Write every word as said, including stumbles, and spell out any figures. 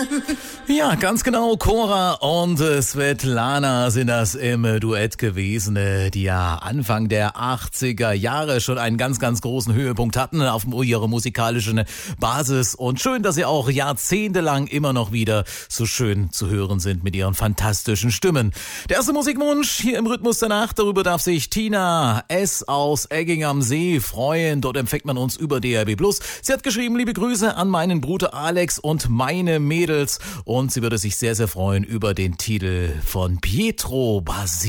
Ja, ganz genau. Cora und äh, Svetlana sind das im äh, Duett gewesen, äh, die ja Anfang der achtziger Jahre schon einen ganz, ganz großen Höhepunkt hatten auf ihrer musikalischen Basis. Und schön, dass sie auch jahrzehntelang immer noch wieder so schön zu hören sind mit ihren fantastischen Stimmen. Der erste Musikwunsch hier im Rhythmus der Nacht, darüber darf sich Tina S. aus Egging am See freuen. Dort empfängt man uns über D R B plus. Sie hat geschrieben, liebe Grüße an meinen Bruder Alex und meine Mädels. Und sie würde sich sehr, sehr freuen über den Titel von Pietro Basile.